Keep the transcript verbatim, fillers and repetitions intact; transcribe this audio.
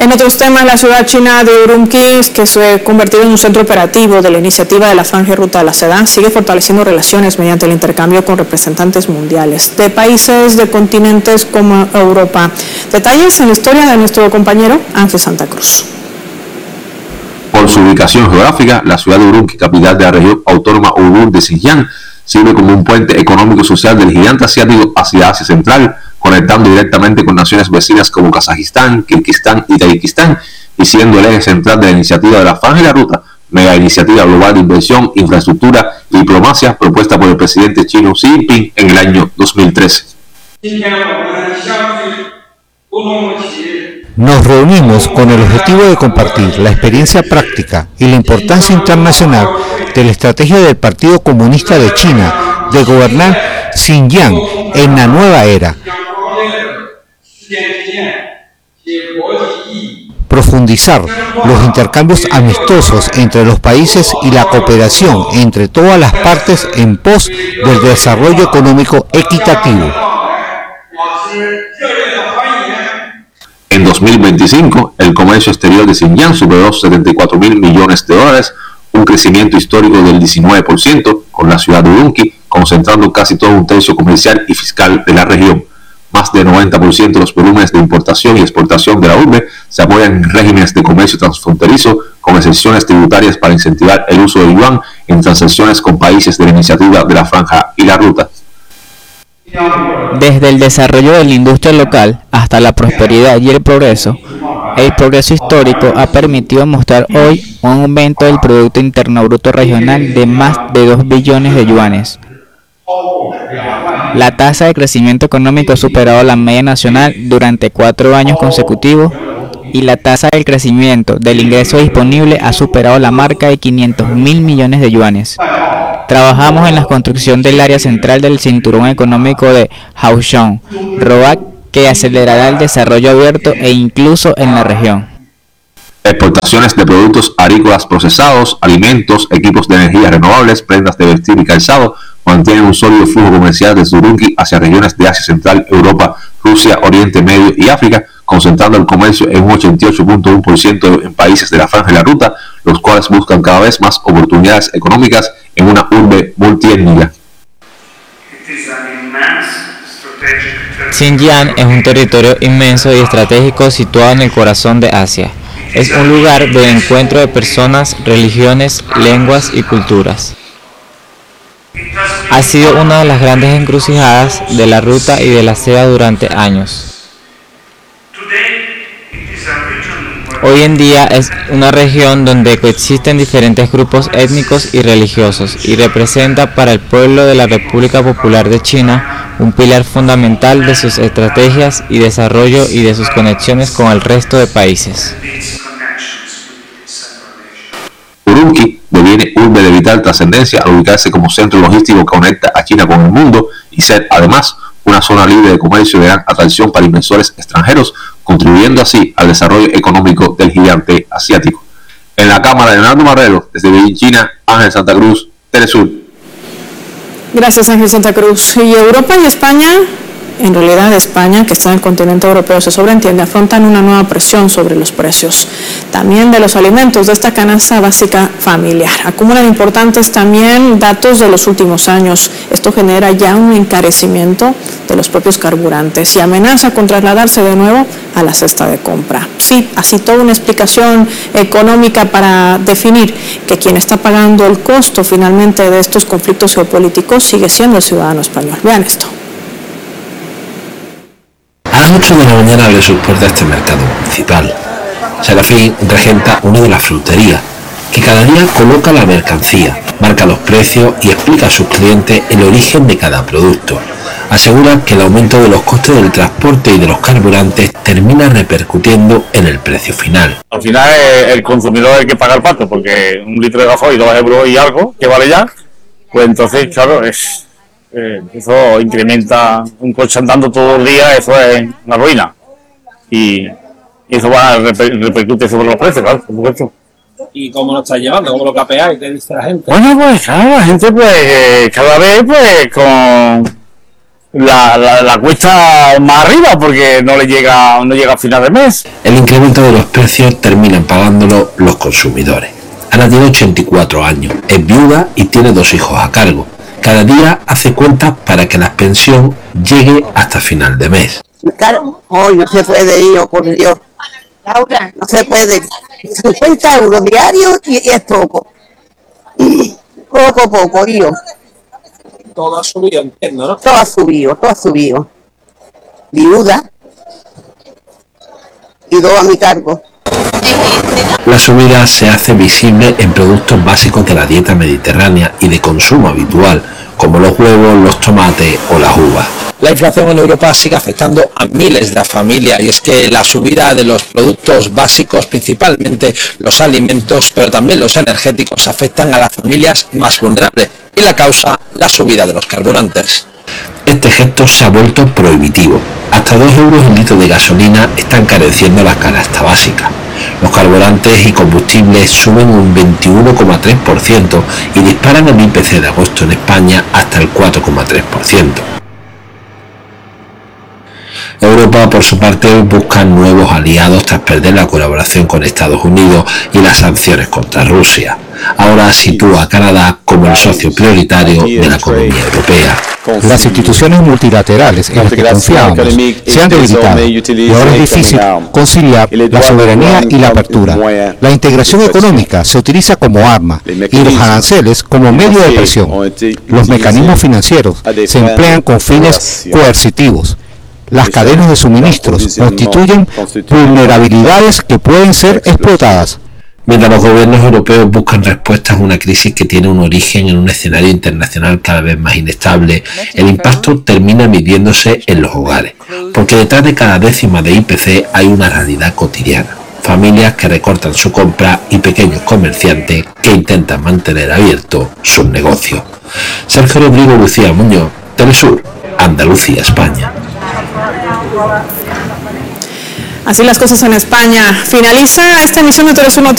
En otros temas, la ciudad china de Urumqi, que se ha convertido en un centro operativo de la iniciativa de la Franja y Ruta de la Seda, sigue fortaleciendo relaciones mediante el intercambio con representantes mundiales de países de continentes como Europa. Detalles en la historia de nuestro compañero Ángel Santa Cruz. Por su ubicación geográfica, la ciudad de Urumqi, capital de la región autónoma Uyghur de Xinjiang, sirve como un puente económico y social del gigante asiático hacia Asia Central, conectando directamente con naciones vecinas como Kazajistán, Kirguistán y Tayikistán, y siendo el eje central de la iniciativa de la Franja y la Ruta, mega iniciativa global de inversión, infraestructura y diplomacia propuesta por el presidente chino Xi Jinping en el año dos mil trece. Nos reunimos con el objetivo de compartir la experiencia práctica y la importancia internacional de la estrategia del Partido Comunista de China de gobernar Xinjiang en la nueva era. Profundizar los intercambios amistosos entre los países y la cooperación entre todas las partes en pos del desarrollo económico equitativo. En dos mil veinticinco, el comercio exterior de Xinjiang superó setenta y cuatro mil millones de dólares, un crecimiento histórico del diecinueve por ciento, con la ciudad de Urumqi concentrando casi todo un tercio comercial y fiscal de la región. Más del noventa por ciento de los volúmenes de importación y exportación de la urbe se apoyan en regímenes de comercio transfronterizo, con exenciones tributarias para incentivar el uso del yuan en transacciones con países de la iniciativa de la Franja y la Ruta. Desde el desarrollo de la industria local hasta la prosperidad y el progreso, el progreso histórico ha permitido mostrar hoy un aumento del Producto Interno Bruto Regional de más de dos billones de yuanes. La tasa de crecimiento económico ha superado la media nacional durante cuatro años consecutivos y la tasa del crecimiento del ingreso disponible ha superado la marca de quinientos mil millones de yuanes. Trabajamos en la construcción del área central del cinturón económico de Kaohsiung, R O A C, que acelerará el desarrollo abierto e incluso en la región. Exportaciones de productos agrícolas procesados, alimentos, equipos de energía renovables, prendas de vestir y calzado mantienen un sólido flujo comercial desde Urumqi hacia regiones de Asia Central, Europa, Rusia, Oriente Medio y África, concentrando el comercio en un ochenta y ocho punto uno por ciento en países de la Franja y la Ruta, los cuales buscan cada vez más oportunidades económicas en una urbe multiétnica. Xinjiang es un territorio inmenso y estratégico situado en el corazón de Asia. Es un lugar de encuentro de personas, religiones, lenguas y culturas. Ha sido una de las grandes encrucijadas de la ruta y de la seda durante años. Hoy en día es una región donde coexisten diferentes grupos étnicos y religiosos y representa para el pueblo de la República Popular de China un pilar fundamental de sus estrategias y desarrollo y de sus conexiones con el resto de países. Urumqi deviene urbe de vital trascendencia al ubicarse como centro logístico que conecta a China con el mundo y ser, además, una zona libre de comercio de gran atracción para inversores extranjeros, contribuyendo así al desarrollo económico del gigante asiático. En la cámara de Leonardo Marrero, desde Beijing, China, Ángel Santa Cruz, Telesur. Gracias, Ángel Santa Cruz. Y Europa y España, en realidad España, que está en el continente europeo, se sobreentiende, afrontan una nueva presión sobre los precios también de los alimentos de esta canasta básica familiar. Acumulan importantes también datos de los últimos años. Esto genera ya un encarecimiento de los propios carburantes y amenaza con trasladarse de nuevo a la cesta de compra. Sí, así toda una explicación económica para definir que quien está pagando el costo finalmente de estos conflictos geopolíticos sigue siendo el ciudadano español. Vean esto. A las ocho de la mañana abre sus puertas este mercado municipal. Serafín regenta una de las fruterías, que cada día coloca la mercancía, marca los precios y explica a sus clientes el origen de cada producto. Asegura que el aumento de los costes del transporte y de los carburantes termina repercutiendo en el precio final. Al final es el consumidor el que paga el pato, porque un litro de gasoil, dos euros y algo, que vale ya, pues entonces, claro, es... Eh, eso incrementa un coche andando todos los días, eso es una ruina y, y eso va a reper, repercute sobre los precios, claro, por supuesto. ¿Y cómo lo estás llevando? ¿Cómo lo capeáis? ¿Qué dice la gente? Bueno, pues claro, la gente pues eh, cada vez pues con la, la, la cuesta más arriba porque no le llega, no llega a final de mes. El incremento de los precios terminan pagándolo los consumidores. Ana tiene ochenta y cuatro años, es viuda y tiene dos hijos a cargo. Cada día hace cuentas para que la pensión llegue hasta final de mes. Claro, hoy no se puede ir, por Dios. Laura, no se puede. cincuenta euros diarios y, y es poco. Poco, poco, yo. Todo ha subido, entiendo, ¿no? Todo ha subido, todo ha subido. Viuda y dos a mi cargo. La subida se hace visible en productos básicos de la dieta mediterránea y de consumo habitual, como los huevos, los tomates o las uvas. La inflación en Europa sigue afectando a miles de familias y es que la subida de los productos básicos, principalmente los alimentos, pero también los energéticos, afectan a las familias más vulnerables y la causa, la subida de los carburantes. Este gesto se ha vuelto prohibitivo. Hasta dos euros el litro de gasolina está encareciendo la canasta básica. Los carburantes y combustibles suben un veintiuno coma tres por ciento y disparan el I P C de agosto en España hasta el cuatro coma tres por ciento. Europa, por su parte, busca nuevos aliados tras perder la colaboración con Estados Unidos y las sanciones contra Rusia. Ahora sitúa a Canadá como el socio prioritario de la economía europea. Las instituciones multilaterales en las que confiábamos se han debilitado y ahora es difícil conciliar la soberanía y la apertura. La integración económica se utiliza como arma y los aranceles como medio de presión. Los mecanismos financieros se emplean con fines coercitivos. Las cadenas de suministros constituyen vulnerabilidades que pueden ser explotadas. Mientras los gobiernos europeos buscan respuestas a una crisis que tiene un origen en un escenario internacional cada vez más inestable, el impacto termina midiéndose en los hogares, porque detrás de cada décima de I P C hay una realidad cotidiana. Familias que recortan su compra y pequeños comerciantes que intentan mantener abiertos sus negocios. Sergio Rodrigo, Lucía Muñoz, Telesur, Andalucía, España. Así las cosas en España. Finaliza esta emisión de Telesur Noticias.